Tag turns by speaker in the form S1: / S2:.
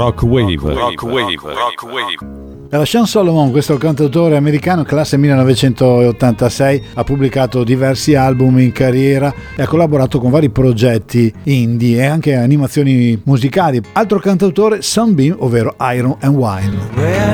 S1: Rock Wave.
S2: Era Sean Solomon, questo cantautore americano, classe 1986, ha pubblicato diversi album in carriera e ha collaborato con vari progetti indie e anche animazioni musicali. Altro cantautore, Sunbeam, ovvero Iron and Wine.